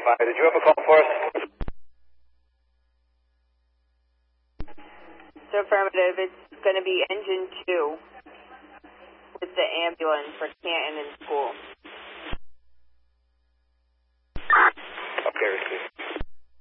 5. Did you have a call for us? So affirmative, it's going to be engine 2 with the ambulance for Canton and school.